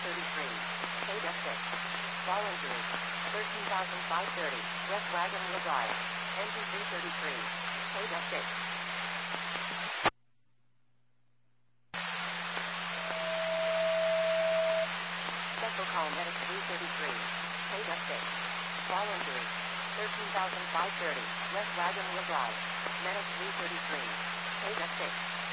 333. Paid up 6. Fall injury. 13,530. West Wagon Wheel Drive. Engine 333. Paid up 6. Special call medic 333. Paid up 6. Fall injury. 13,530. West Wagon Wheel Drive. Medic 333. Paid up 6.